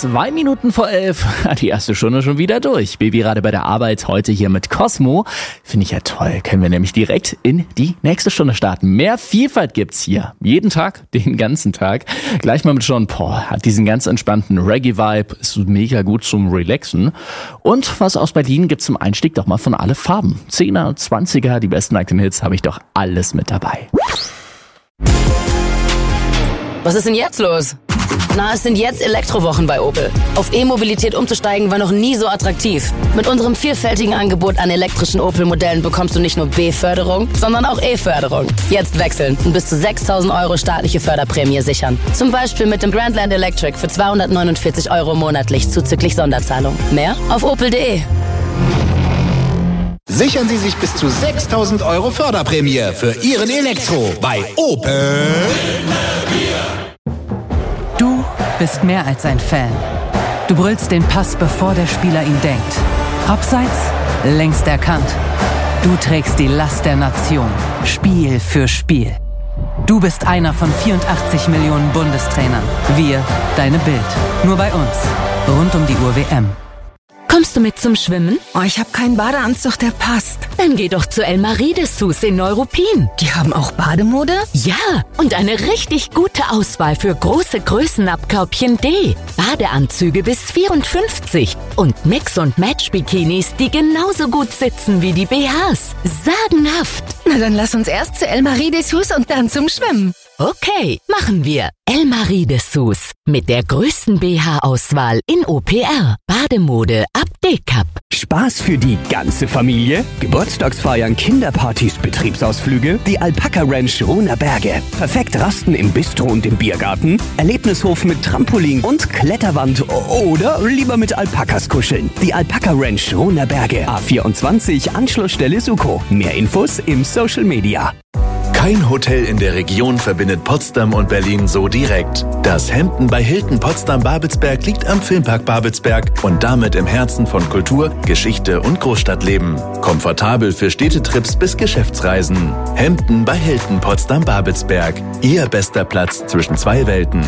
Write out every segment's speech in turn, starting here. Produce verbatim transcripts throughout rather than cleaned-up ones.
Zwei Minuten vor elf, die erste Stunde schon wieder durch. Baby gerade bei der Arbeit, heute hier mit Cosmo. Finde ich ja toll, können wir nämlich direkt in die nächste Stunde starten. Mehr Vielfalt gibt's hier, jeden Tag, den ganzen Tag. Gleich mal mit Sean Paul, hat diesen ganz entspannten Reggae-Vibe, ist mega gut zum Relaxen. Und was aus Berlin gibt's zum Einstieg doch mal von alle Farben. Zehner, Zwanziger, die besten aktuellen Hits, habe ich doch alles mit dabei. Was ist denn jetzt los? Na, es sind jetzt Elektrowochen bei Opel. Auf E-Mobilität umzusteigen war noch nie so attraktiv. Mit unserem vielfältigen Angebot an elektrischen Opel-Modellen bekommst du nicht nur B-Förderung, sondern auch E-Förderung. Jetzt wechseln und bis zu sechstausend Euro staatliche Förderprämie sichern. Zum Beispiel mit dem Grandland Electric für zweihundertneunundvierzig Euro monatlich zuzüglich Sonderzahlung. Mehr auf opel punkt de. Sichern Sie sich bis zu sechstausend Euro Förderprämie für Ihren Elektro bei Opel. Du bist mehr als ein Fan. Du brüllst den Pass, bevor der Spieler ihn denkt. Abseits, längst erkannt. Du trägst die Last der Nation, Spiel für Spiel. Du bist einer von vierundachtzig Millionen Bundestrainern. Wir, deine Bild. Nur bei uns. Rund um die Uhr W M. Kommst du mit zum Schwimmen? Oh, ich habe keinen Badeanzug, der passt. Dann geh doch zu Elmarie Dessous in Neuruppin. Die haben auch Bademode? Ja, und eine richtig gute Auswahl für große Größen ab Körbchen D. Badeanzüge bis vierundfünfzig und Mix- und Match-Bikinis, die genauso gut sitzen wie die B Hs. Sagenhaft. Na, dann lass uns erst zu Elmarie Dessous und dann zum Schwimmen. Okay, machen wir. Elmarie Dessous mit der größten B H-Auswahl in O P R. Bademode ab D-Cup. Spaß für die ganze Familie? Geburtstagsfeiern, Kinderpartys, Betriebsausflüge? Die Alpaka Ranch Ruhner Berge. Perfekt rasten im Bistro und im Biergarten? Erlebnishof mit Trampolin und Kletterwand oder lieber mit Alpakas kuscheln? Die Alpaka Ranch Ruhner Berge. A vierundzwanzig, Anschlussstelle Suko. Mehr Infos im Social Media. Kein Hotel in der Region verbindet Potsdam und Berlin so direkt. Das Hampton bei Hilton Potsdam-Babelsberg liegt am Filmpark Babelsberg und damit im Herzen von Kultur, Geschichte und Großstadtleben. Komfortabel für Städtetrips bis Geschäftsreisen. Hampton bei Hilton Potsdam-Babelsberg. Ihr bester Platz zwischen zwei Welten.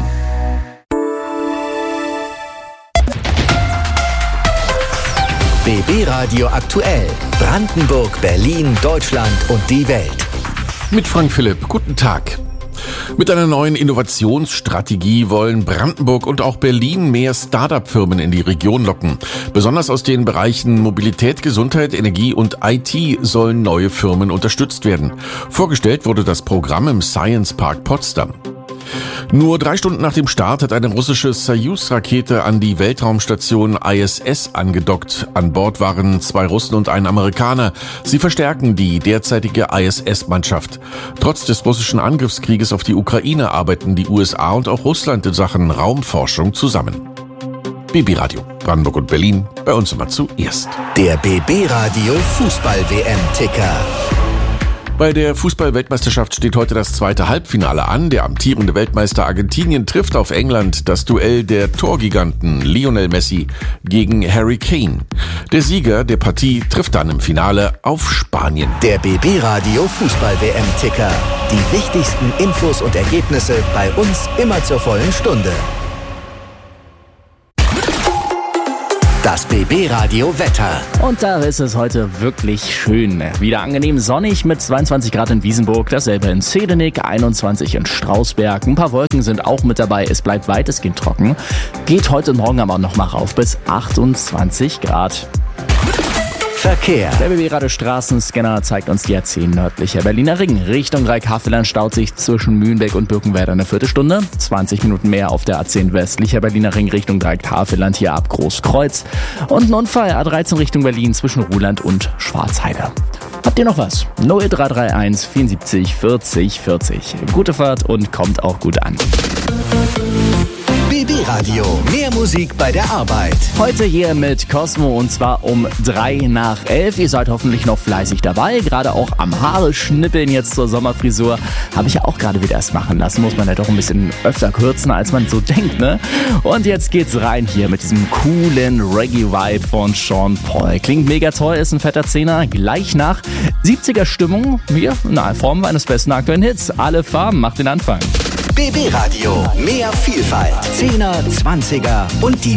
B B Radio aktuell. Brandenburg, Berlin, Deutschland und die Welt. Mit Frank Philipp, guten Tag. Mit einer neuen Innovationsstrategie wollen Brandenburg und auch Berlin mehr Start-up-Firmen in die Region locken. Besonders aus den Bereichen Mobilität, Gesundheit, Energie und I T sollen neue Firmen unterstützt werden. Vorgestellt wurde das Programm im Science Park Potsdam. Nur drei Stunden nach dem Start hat eine russische Soyuz-Rakete an die Weltraumstation I S S angedockt. An Bord waren zwei Russen und ein Amerikaner. Sie verstärken die derzeitige I S S-Mannschaft. Trotz des russischen Angriffskrieges auf die Ukraine arbeiten die U S A und auch Russland in Sachen Raumforschung zusammen. B B Radio, Brandenburg und Berlin, bei uns immer zuerst. Der B B Radio Fußball-W M-Ticker. Bei der Fußball-Weltmeisterschaft steht heute das zweite Halbfinale an. Der amtierende Weltmeister Argentinien trifft auf England. Das Duell der Torgiganten Lionel Messi gegen Harry Kane. Der Sieger der Partie trifft dann im Finale auf Spanien. Der B B Radio Fußball-W M-Ticker. Die wichtigsten Infos und Ergebnisse bei uns immer zur vollen Stunde. Das B B Radio Wetter. Und da ist es heute wirklich schön. Wieder angenehm sonnig mit zweiundzwanzig Grad in Wiesenburg, dasselbe in Zedenik, einundzwanzig in Strausberg. Ein paar Wolken sind auch mit dabei, es bleibt weitestgehend trocken. Geht heute Morgen aber noch mal rauf bis achtundzwanzig Grad. Verkehr. Der B B-Radio Straßenscanner zeigt uns die A zehn nördlicher Berliner Ring. Richtung Dreihaveland staut sich zwischen Mühlenbeck und Birkenwerder eine Viertelstunde. zwanzig Minuten mehr auf der A zehn westlicher Berliner Ring Richtung Dreihaveland hier ab Großkreuz. Und ein Unfall A dreizehn Richtung Berlin zwischen Ruhland und Schwarzheide. Habt ihr noch was? null drei drei eins vierundsiebzig vierzig vierzig. Gute Fahrt und kommt auch gut an. B B Radio, mehr Musik bei der Arbeit. Heute hier mit Cosmo und zwar um drei nach elf. Ihr seid hoffentlich noch fleißig dabei, gerade auch am Haare schnippeln jetzt zur Sommerfrisur. Habe ich ja auch gerade wieder erst machen lassen, muss man ja doch ein bisschen öfter kürzen, als man so denkt, ne? Und jetzt geht's rein hier mit diesem coolen Reggae-Vibe von Sean Paul. Klingt mega toll, ist ein fetter Zehner. Gleich nach siebziger Stimmung, hier in Form eines besten aktuellen Hits. Alle Farben, macht den Anfang. B B Radio, mehr Vielfalt. Zehner, Zwanziger und die